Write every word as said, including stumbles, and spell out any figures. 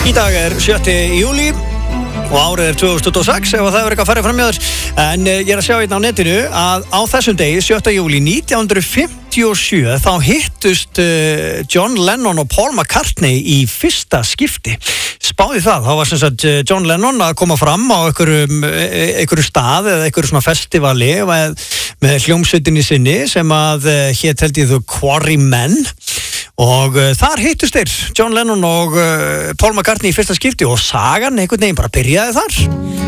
Í dag er sjötti júlí og árið er tvö þúsund tuttugu og sex ef það er eitthvað að fara fram hjá þér. En ég er að sjá hérna á netinu að á þessum degi, sjötta júlí nítján hundruð fimmtíu og sjö, þá hittust John Lennon og Paul McCartney í fyrsta skipti. Spáði það, þá var sem sagt John Lennon að koma fram á einhverjum, einhverjum stað eða einhverjum svona festivali með, með hljómsveitinni sinni sem að hét held ég The Quarrymen. Og uh, þar hittust þeir, John Lennon og uh, Paul McCartney í fyrsta skipti og sagan einhvern veginn bara byrjaði þar.